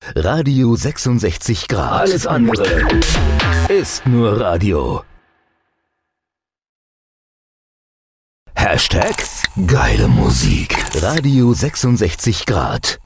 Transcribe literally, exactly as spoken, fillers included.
Radio sechsundsechzig Grad. Alles andere ist nur Radio. Hashtag geile Musik. Radio sechsundsechzig Grad.